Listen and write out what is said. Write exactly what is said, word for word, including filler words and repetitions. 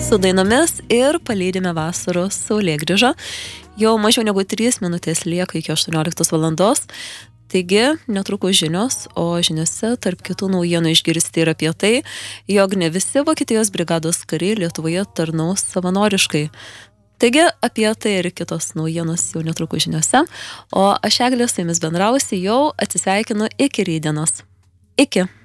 su dainomis ir palydime vasaros saulėgrįžą. Jau mažiau negu trys minutės lieka iki aštuonioliktos valandos. Taigi, netrukus žinios, o žiniose tarp kitų naujienų išgirsti ir apie tai, jog ne visi Vokietijos brigados kariai Lietuvoje tarnaus savanoriškai. Taigi, apie tai ir kitos naujienos jau netrukus žiniose, o aš Eglė su jumis bendrausi jau atsisveikinu iki rytdienos. Iki.